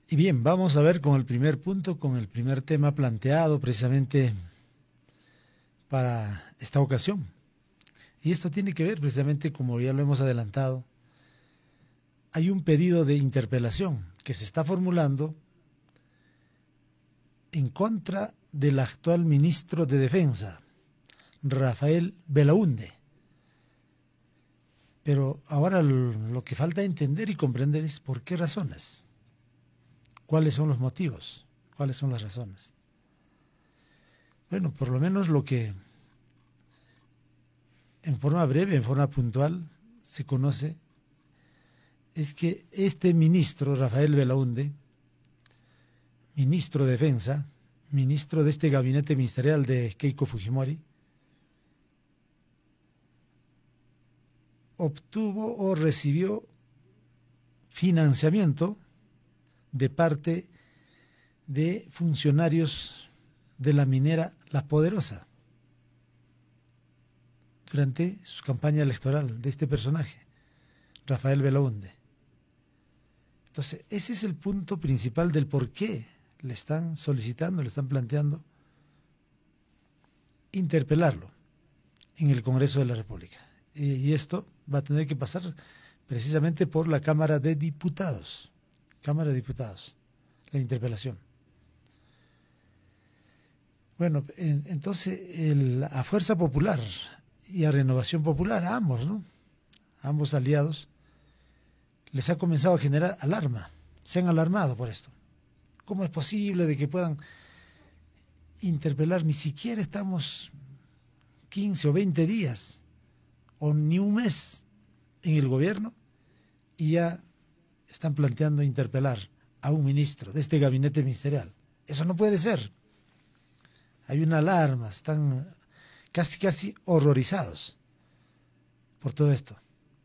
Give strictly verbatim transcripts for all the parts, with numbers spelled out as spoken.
Y bien, vamos a ver con el primer punto, con el primer tema planteado precisamente para esta ocasión. Y esto tiene que ver precisamente, como ya lo hemos adelantado, hay un pedido de interpelación que se está formulando en contra del actual ministro de Defensa, Rafael Belaúnde. Pero ahora lo que falta entender y comprender es por qué razones, cuáles son los motivos, cuáles son las razones. Bueno, por lo menos lo que en forma breve, en forma puntual, se conoce es que este ministro, Rafael Belaúnde, ministro de Defensa, ministro de este gabinete ministerial de Keiko Fujimori, obtuvo o recibió financiamiento de parte de funcionarios de la minera La Poderosa durante su campaña electoral de este personaje, Rafael Belaúnde. Entonces, ese es el punto principal del por qué le están solicitando, le están planteando interpelarlo en el Congreso de la República. Y, y esto va a tener que pasar precisamente por la Cámara de Diputados. Cámara de Diputados, la interpelación. Bueno, en, entonces el, a Fuerza Popular y a Renovación Popular, a ambos, ¿no? A ambos aliados, les ha comenzado a generar alarma. Se han alarmado por esto. ¿Cómo es posible de que puedan interpelar? Ni siquiera estamos quince o veinte días o ni un mes en el gobierno y ya están planteando interpelar a un ministro de este gabinete ministerial. Eso no puede ser. Hay una alarma, están casi casi horrorizados por todo esto.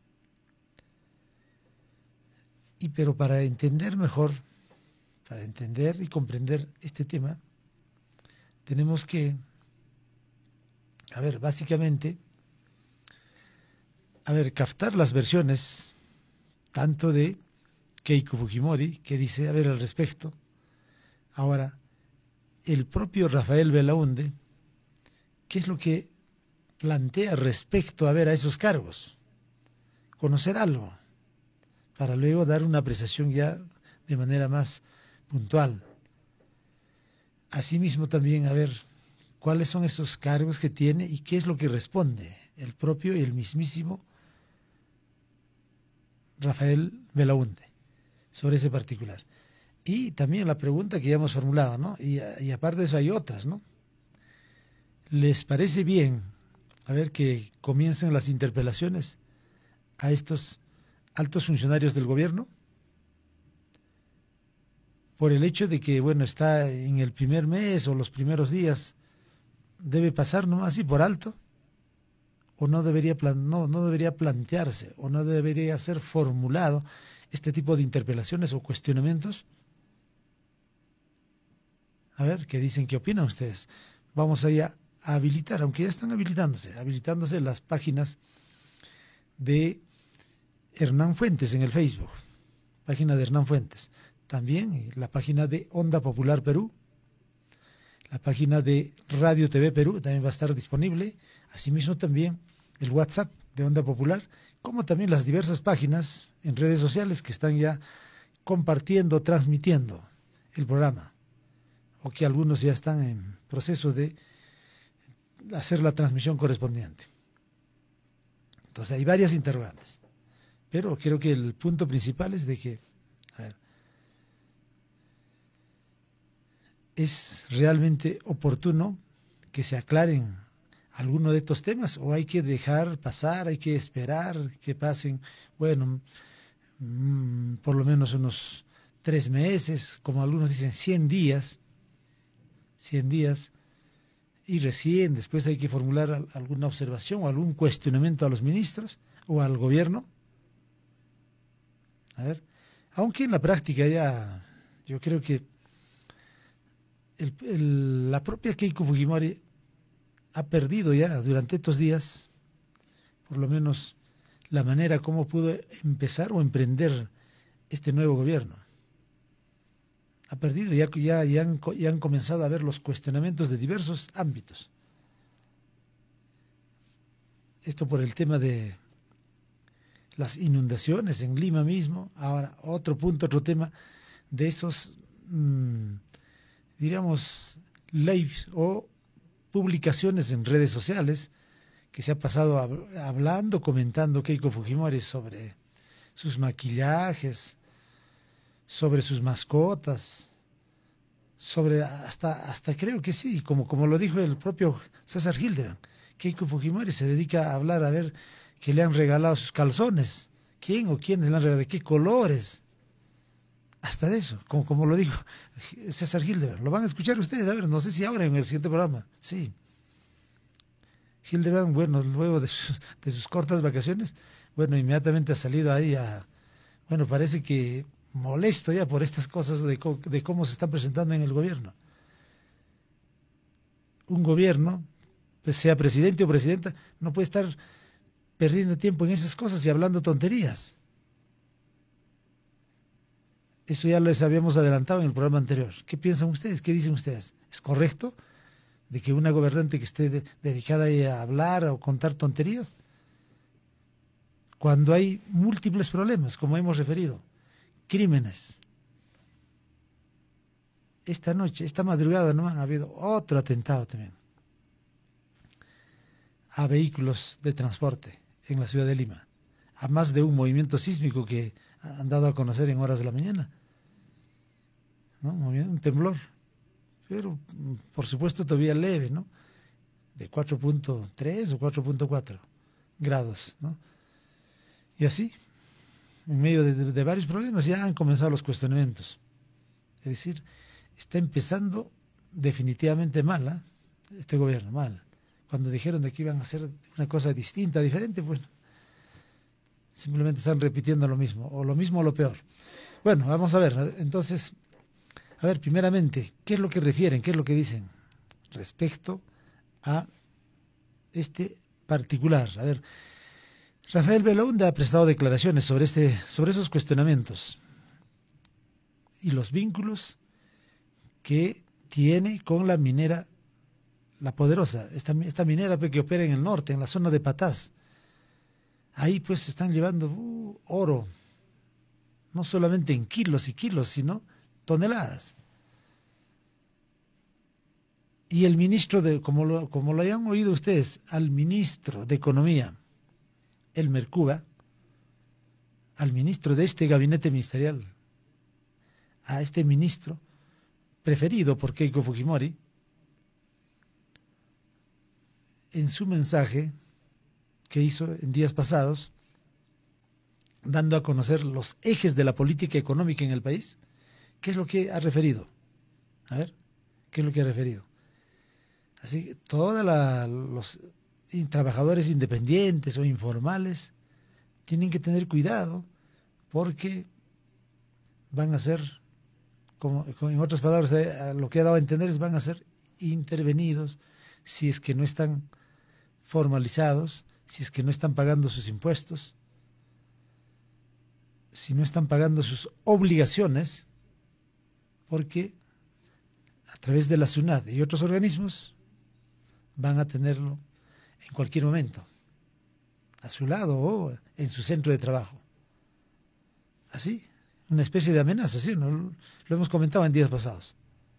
Y pero para entender mejor, para entender y comprender este tema, tenemos que, a ver, básicamente, a ver, captar las versiones tanto de Keiko Fujimori, que dice, a ver, al respecto, ahora, el propio Rafael Belaúnde, ¿qué es lo que plantea respecto, a ver, a esos cargos? Conocer algo, para luego dar una apreciación ya de manera más puntual. Asimismo también, a ver, cuáles son esos cargos que tiene y qué es lo que responde el propio y el mismísimo Rafael Belaúnde sobre ese particular. Y también la pregunta que ya hemos formulado, ¿no? Y, y aparte de eso hay otras, ¿no? ¿Les parece bien, a ver, que comiencen las interpelaciones a estos altos funcionarios del gobierno? Por el hecho de que, bueno, está en el primer mes o los primeros días, debe pasar nomás así por alto, o no debería, plan, no, no debería plantearse, o no debería ser formulado este tipo de interpelaciones o cuestionamientos. A ver, ¿qué dicen? ¿Qué opinan ustedes? Vamos ahí a, a habilitar, aunque ya están habilitándose, habilitándose las páginas de Hernán Fuentes en el Facebook, página de Hernán Fuentes. También la página de Onda Popular Perú, la página de Radio T V Perú también va a estar disponible. Asimismo también el WhatsApp de Onda Popular, como también las diversas páginas en redes sociales que están ya compartiendo, transmitiendo el programa, o que algunos ya están en proceso de hacer la transmisión correspondiente. Entonces hay varias interrogantes, pero creo que el punto principal es de que, a ver, ¿es realmente oportuno que se aclaren algunos de estos temas o hay que dejar pasar, hay que esperar que pasen, bueno, mmm, por lo menos unos tres meses, como algunos dicen, cien días, cien días, y recién después hay que formular alguna observación o algún cuestionamiento a los ministros o al gobierno? A ver, aunque en la práctica ya, yo creo que el, el, la propia Keiko Fujimori ha perdido ya durante estos días, por lo menos, la manera como pudo empezar o emprender este nuevo gobierno. ha perdido, ya, ya, ya, han, ya han comenzado a ver los cuestionamientos de diversos ámbitos. Esto por el tema de las inundaciones en Lima mismo. Ahora, otro punto, otro tema de esos, mmm, diríamos, lives o publicaciones en redes sociales que se ha pasado hab hablando, comentando Keiko Fujimori sobre sus maquillajes, sobre sus mascotas, sobre hasta, hasta creo que sí, como, como lo dijo el propio César Hildebrand, Keiko Fujimori se dedica a hablar a ver que le han regalado sus calzones, quién o quiénes le han regalado, de qué colores, hasta de eso, como, como lo dijo César Hildebrand. Lo van a escuchar ustedes, a ver, no sé si ahora en el siguiente programa, sí. Hildebrand, bueno, luego de sus, de sus cortas vacaciones, bueno, inmediatamente ha salido ahí a, bueno, parece que molesto ya por estas cosas de, de cómo se están presentando en el gobierno. Un gobierno, pues sea presidente o presidenta, no puede estar perdiendo tiempo en esas cosas y hablando tonterías. Eso ya les habíamos adelantado en el programa anterior. ¿Qué piensan ustedes? ¿Qué dicen ustedes? ¿Es correcto de que una gobernante que esté de, dedicada a hablar o contar tonterías? Cuando hay múltiples problemas, como hemos referido, crímenes. Esta noche, esta madrugada, no ha habido otro atentado también a vehículos de transporte en la ciudad de Lima, a más de un movimiento sísmico que han dado a conocer en horas de la mañana, ¿no? Un temblor, pero por supuesto todavía leve, ¿no? De cuatro punto tres o cuatro punto cuatro grados, ¿no? Y así, en medio de, de, de varios problemas, ya han comenzado los cuestionamientos. Es decir, está empezando definitivamente mal, ¿eh? Este gobierno, mal. Cuando dijeron de que iban a hacer una cosa distinta, diferente, pues simplemente están repitiendo lo mismo, o lo mismo o lo peor. Bueno, vamos a ver, entonces, a ver, primeramente, ¿qué es lo que refieren, qué es lo que dicen respecto a este particular? A ver, Rafael Belaúnde ha prestado declaraciones sobre, este, sobre esos cuestionamientos y los vínculos que tiene con la minera La Poderosa, esta, esta minera que opera en el norte, en la zona de Patás. Ahí pues se están llevando uh, oro, no solamente en kilos y kilos, sino toneladas. Y el ministro, de, como lo, como lo hayan oído ustedes, al ministro de Economía, el Mercuba, al ministro de este gabinete ministerial, a este ministro preferido por Keiko Fujimori, en su mensaje que hizo en días pasados, dando a conocer los ejes de la política económica en el país, ¿qué es lo que ha referido? A ver, ¿qué es lo que ha referido? Así que todos los trabajadores independientes o informales tienen que tener cuidado porque van a ser, como, como en otras palabras, eh, lo que ha dado a entender es van a ser intervenidos si es que no están formalizados, si es que no están pagando sus impuestos, si no están pagando sus obligaciones, porque a través de la SUNAT y otros organismos van a tenerlo en cualquier momento, a su lado o en su centro de trabajo. Así, una especie de amenaza, ¿sí? ¿No? Lo hemos comentado en días pasados.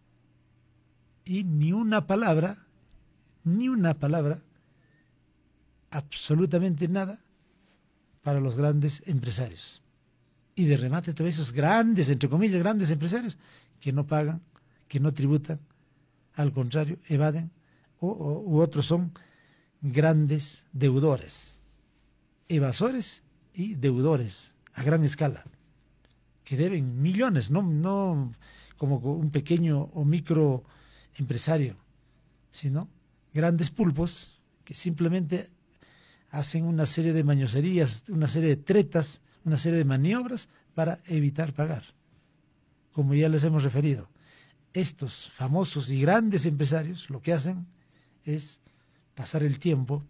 Y ni una palabra, ni una palabra, absolutamente nada para los grandes empresarios. Y de remate todos esos grandes, entre comillas, grandes empresarios que no pagan, que no tributan, al contrario, evaden, o, o, u otros son grandes deudores, evasores y deudores a gran escala, que deben millones, no, no como un pequeño o micro empresario, sino grandes pulpos que simplemente hacen una serie de mañoserías, una serie de tretas, una serie de maniobras para evitar pagar. Como ya les hemos referido, estos famosos y grandes empresarios lo que hacen es pasar el tiempo,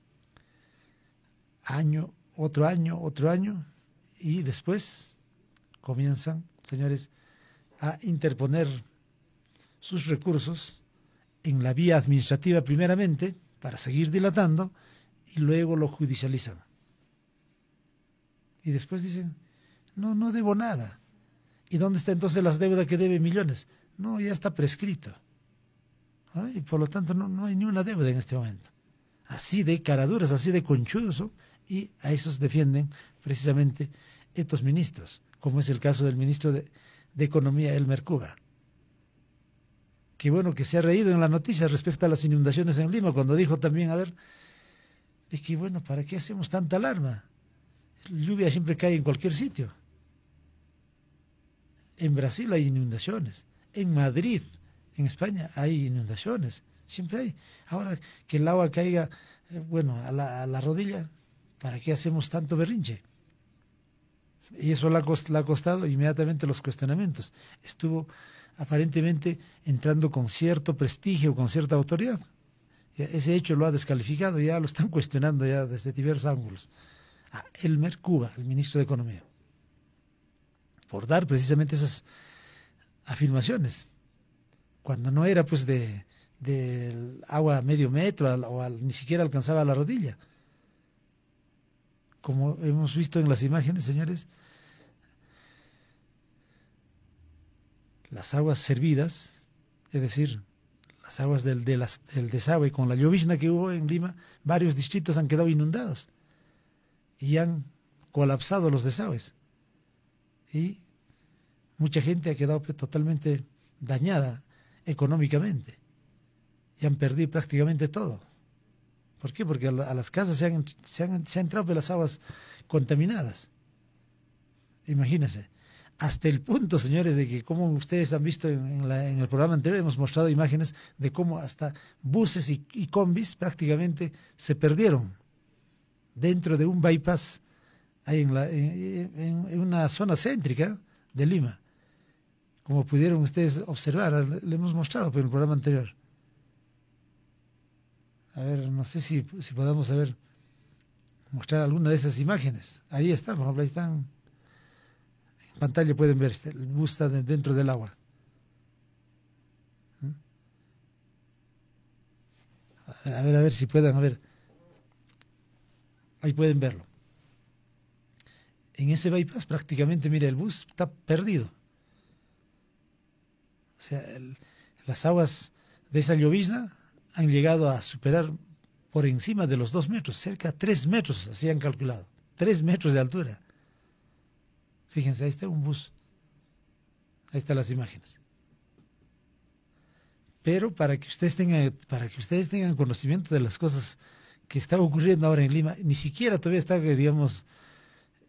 año, otro año, otro año, y después comienzan, señores, a interponer sus recursos en la vía administrativa primeramente, para seguir dilatando, y luego lo judicializan. Y después dicen, no, no debo nada. ¿Y dónde está entonces las deudas que debe millones? No, ya está prescrito. ¿Ah? Y por lo tanto no, no hay ni una deuda en este momento. Así de caraduras, así de conchudos, ¿no? Y a esos defienden precisamente estos ministros, como es el caso del ministro de, de Economía, Elmer Cuba. Que bueno, que se ha reído en la noticia respecto a las inundaciones en Lima, cuando dijo también, a ver, es que bueno, ¿para qué hacemos tanta alarma? Lluvia siempre cae en cualquier sitio. En Brasil hay inundaciones, en Madrid, en España hay inundaciones, siempre hay. Ahora que el agua caiga, eh, bueno, a la, a la rodilla, ¿para qué hacemos tanto berrinche? Y eso le ha, cost, le ha costado inmediatamente los cuestionamientos. Estuvo aparentemente entrando con cierto prestigio, con cierta autoridad. Ese hecho lo ha descalificado, ya lo están cuestionando ya desde diversos ángulos. A Elmer Cuba, el ministro de Economía, por dar precisamente esas afirmaciones, cuando no era pues de, de agua a medio metro o al, ni siquiera alcanzaba la rodilla. Como hemos visto en las imágenes, señores, las aguas servidas, es decir, las aguas del, de las, del desagüe, con la llovizna que hubo en Lima, varios distritos han quedado inundados y han colapsado los desagües. Y mucha gente ha quedado totalmente dañada económicamente y han perdido prácticamente todo. ¿Por qué? Porque a, la, a las casas se han, se, han, se han entrado de las aguas contaminadas. Imagínense. Hasta el punto, señores, de que como ustedes han visto en, en, la, en el programa anterior, hemos mostrado imágenes de cómo hasta buses y, y combis prácticamente se perdieron dentro de un bypass ahí en, la, en, en, en una zona céntrica de Lima. Como pudieron ustedes observar, le hemos mostrado en el programa anterior. A ver, no sé si, si podamos saber mostrar alguna de esas imágenes. Ahí está, por ejemplo, ahí están. En pantalla pueden ver, el bus está dentro del agua. ¿Mm? A ver, a ver si pueden, a ver. Ahí pueden verlo. En ese bypass prácticamente, mire, el bus está perdido. O sea, el, las aguas de esa llovizna han llegado a superar por encima de los dos metros, cerca de tres metros, así han calculado. Tres metros de altura. Fíjense, ahí está un bus. Ahí están las imágenes. Pero para que ustedes tengan, para que ustedes tengan conocimiento de las cosas que están ocurriendo ahora en Lima, ni siquiera todavía está, digamos,